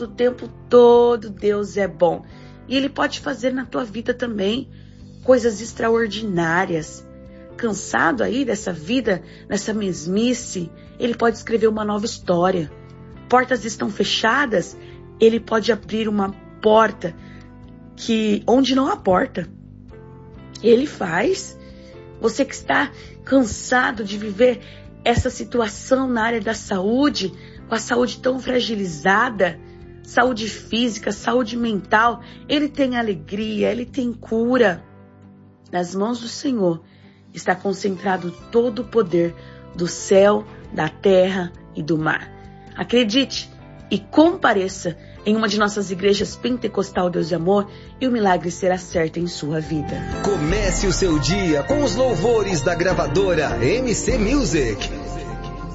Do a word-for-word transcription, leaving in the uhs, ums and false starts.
O tempo todo Deus é bom. E Ele pode fazer na tua vida também coisas extraordinárias. Cansado aí dessa vida, nessa mesmice, Ele pode escrever uma nova história. Portas estão fechadas, Ele pode abrir uma porta que onde não há porta. Ele faz. Você que está cansado de viver essa situação na área da saúde, com a saúde tão fragilizada, saúde física, saúde mental, Ele tem alegria, Ele tem cura. Nas mãos do Senhor está concentrado todo o poder do céu, da terra e do mar. Acredite e compareça em uma de nossas igrejas Pentecostal Deus de Amor e o milagre será certo em sua vida. Comece o seu dia com os louvores da gravadora M C Music.